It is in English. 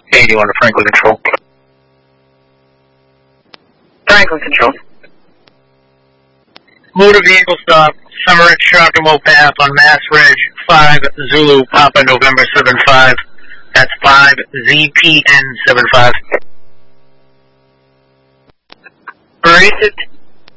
81 to Franklin Control. Franklin Control. Motor vehicle stop, Summer Shockermo Path on Mass Reg 5 Zulu Papa November 75. That's 5 ZPN 75. Rated